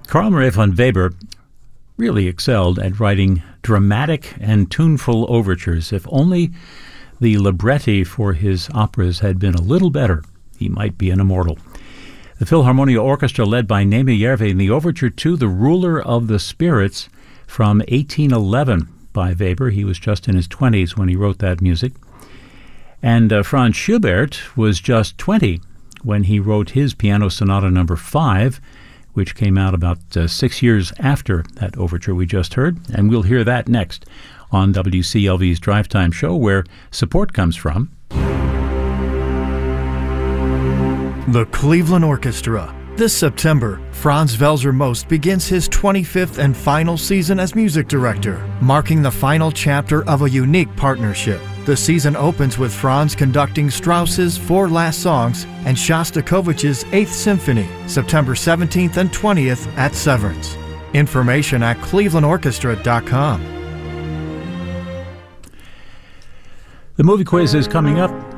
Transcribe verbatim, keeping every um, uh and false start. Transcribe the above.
Carl Maria von Weber really excelled at writing dramatic and tuneful overtures. If only the libretti for his operas had been a little better, he might be an immortal. The Philharmonia Orchestra, led by Némi Järvi, in the overture to The Ruler of the Spirits from eighteen eleven by Weber. He was just in his twenties when he wrote that music. And uh, Franz Schubert was just twenty when he wrote his Piano Sonata number five, which came out about uh, six years after that overture we just heard. And we'll hear that next on W C L V's Drive Time Show, where support comes from the Cleveland Orchestra. This September, Franz Welser Most begins his twenty-fifth and final season as music director, marking the final chapter of a unique partnership. The season opens with Franz conducting Strauss's Four Last Songs and Shostakovich's Eighth Symphony, September seventeenth and twentieth at Severance. Information at cleveland orchestra dot com. The movie quiz is coming up.